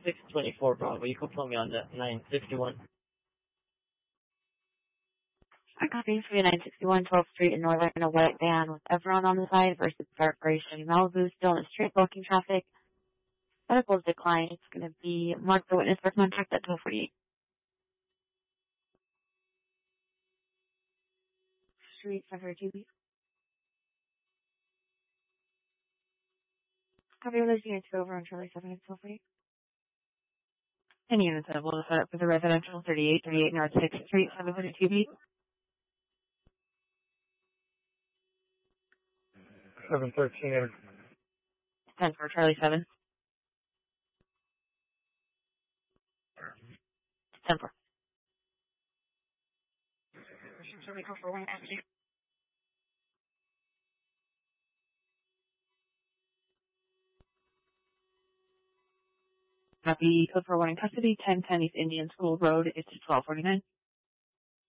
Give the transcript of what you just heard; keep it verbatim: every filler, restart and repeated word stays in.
six twenty-four Bravo. You can pull me on the nine sixty-one. I copy for nine sixty-one twelfth Street in Northern, a white van with Everon on the side versus dark gray Chevy Malibu, still in straight blocking traffic. Medical's decline. It's going to be mark the witness for contact at twelve forty-eight. Street five hundred two B. Copy of those units go over on Charlie seven at twelve forty-eight. And units able to set up for the residential thirty-eight thirty-eight North sixth Street, seven hundred two B. seven thirteen. ten for Charlie seven. ten for. Copy code for one in custody, ten ten East Indian School Road. It's twelve forty-nine.